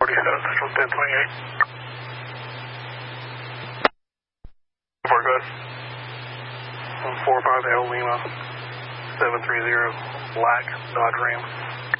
Central 1028. 4 good. 45 L Lima 730 black Dodge Ram.